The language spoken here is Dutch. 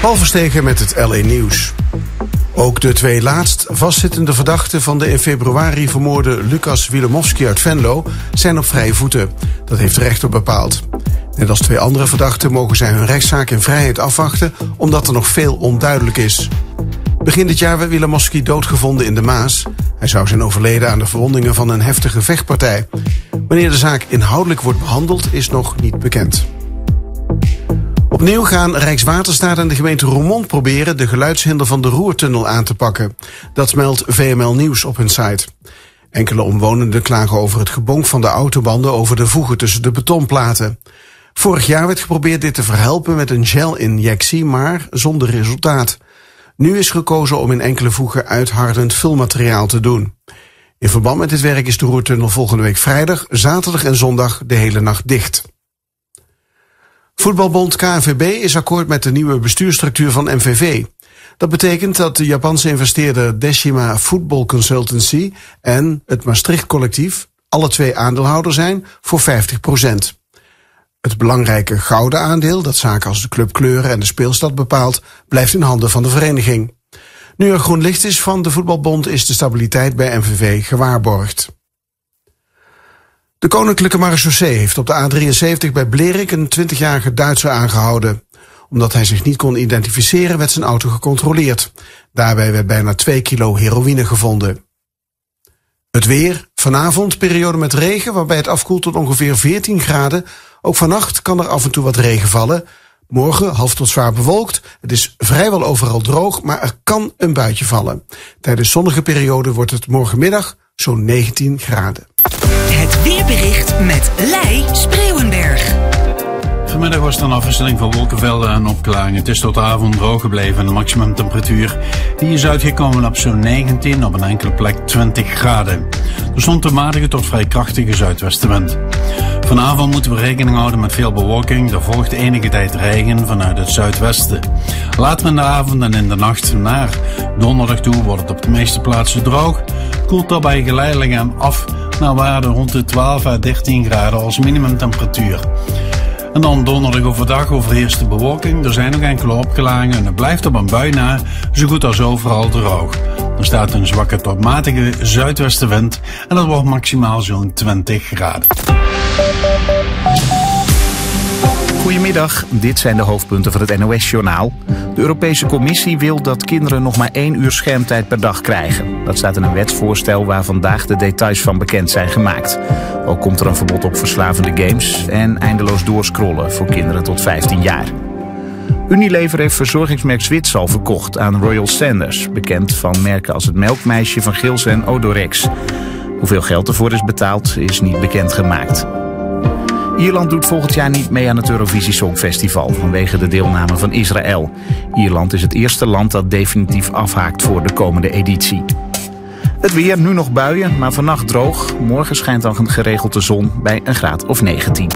Paul Verstegen met het LA Nieuws. Ook de twee laatst vastzittende verdachten van de in februari vermoorde Lucas Wilimowski uit Venlo zijn op vrije voeten. Dat heeft de rechter bepaald. Net als twee andere verdachten mogen zij hun rechtszaak in vrijheid afwachten, omdat er nog veel onduidelijk is. Begin dit jaar werd Wilimowski doodgevonden in de Maas. Hij zou zijn overleden aan de verwondingen van een heftige vechtpartij. Wanneer de zaak inhoudelijk wordt behandeld is nog niet bekend. Opnieuw gaan Rijkswaterstaat en de gemeente Roermond proberen de geluidshinder van de Roertunnel aan te pakken. Dat meldt VML Nieuws op hun site. Enkele omwonenden klagen over het gebonk van de autobanden over de voegen tussen de betonplaten. Vorig jaar werd geprobeerd dit te verhelpen met een gelinjectie, maar zonder resultaat. Nu is gekozen om in enkele voegen uithardend vulmateriaal te doen. In verband met dit werk is de Roertunnel volgende week vrijdag, zaterdag en zondag de hele nacht dicht. Voetbalbond KNVB is akkoord met de nieuwe bestuursstructuur van MVV. Dat betekent dat de Japanse investeerder Deshima Football Consultancy en het Maastricht Collectief alle twee aandeelhouder zijn voor 50%. Het belangrijke gouden aandeel, dat zaken als de clubkleuren en de speelstad bepaalt, blijft in handen van de vereniging. Nu er groen licht is van de voetbalbond is de stabiliteit bij MVV gewaarborgd. De Koninklijke Marechaussee heeft op de A73 bij Blerik een 20-jarige Duitser aangehouden. Omdat hij zich niet kon identificeren werd zijn auto gecontroleerd. Daarbij werd bijna 2 kilo heroïne gevonden. Het weer, vanavond periode met regen waarbij het afkoelt tot ongeveer 14 graden. Ook vannacht kan er af en toe wat regen vallen. Morgen half tot zwaar bewolkt. Het is vrijwel overal droog, maar er kan een buitje vallen. Tijdens zonnige periode wordt het morgenmiddag zo'n 19 graden. Het weerbericht met Lei Spreeuwenberg. Vanmiddag was er een afwisseling van wolkenvelden en opklaringen. Het is tot de avond droog gebleven en de maximumtemperatuur die is uitgekomen op zo'n 19, op een enkele plek 20 graden. Er stond een matige tot vrij krachtige zuidwestenwind. Vanavond moeten we rekening houden met veel bewolking. Er volgt enige tijd regen vanuit het zuidwesten. Later in de avond en in de nacht naar donderdag toe wordt het op de meeste plaatsen droog. Koelt daarbij geleidelijk aan af naar waarde rond de 12 à 13 graden als minimumtemperatuur. En dan donderdag overdag overheerst de bewolking. Er zijn nog enkele opklaringen en het blijft op een bui na, zo goed als overal droog. Er staat een zwakke tot matige zuidwestenwind en dat wordt maximaal zo'n 20 graden. Goedemiddag, dit zijn de hoofdpunten van het NOS-journaal. De Europese Commissie wil dat kinderen nog maar 1 uur schermtijd per dag krijgen. Dat staat in een wetsvoorstel waar vandaag de details van bekend zijn gemaakt. Ook komt er een verbod op verslavende games en eindeloos doorscrollen voor kinderen tot 15 jaar. Unilever heeft verzorgingsmerk Zwitsal verkocht aan Royal Sanders, bekend van merken als het Melkmeisje van Gilse en Odorex. Hoeveel geld ervoor is betaald is niet bekendgemaakt. Ierland doet volgend jaar niet mee aan het Eurovisie Songfestival vanwege de deelname van Israël. Ierland is het eerste land dat definitief afhaakt voor de komende editie. Het weer, nu nog buien, maar vannacht droog. Morgen schijnt dan geregeld de zon bij een graad of 19.